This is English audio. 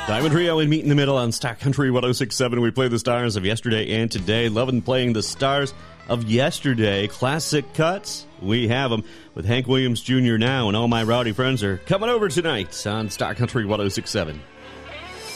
Diamond Trio and Meet in the Middle on Stock Country 106.7. We play the stars of yesterday and today. Loving playing the stars of yesterday. Classic cuts. We have them with Hank Williams Jr. now, and all my rowdy friends are coming over tonight on Stock Country 106.7.